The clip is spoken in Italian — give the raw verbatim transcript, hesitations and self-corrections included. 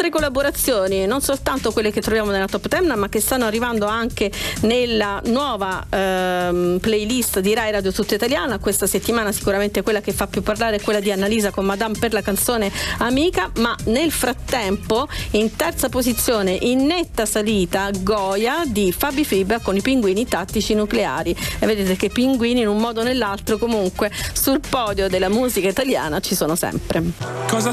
altre collaborazioni, non soltanto quelle che troviamo nella top dieci, ma che stanno arrivando anche nella nuova ehm, playlist di Rai Radio Tutta Italiana. Questa settimana sicuramente quella che fa più parlare è quella di Annalisa con Madame per la canzone Amica, ma nel frattempo in terza posizione, in netta salita, Goya di Fabi Fibra con i Pinguini Tattici Nucleari. E vedete che pinguini in un modo o nell'altro comunque sul podio della musica italiana ci sono sempre. Cosa